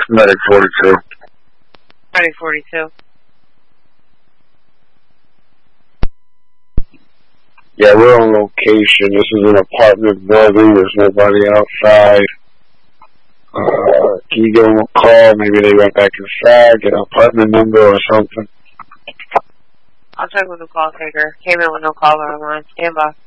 Medic 42. Medic 42. Yeah, we're on location. This is an apartment building. There's nobody outside. Can you give them a call? Maybe they went back inside, get an apartment number or something. I'll check with the call taker. Came in with no caller on line. Stand by.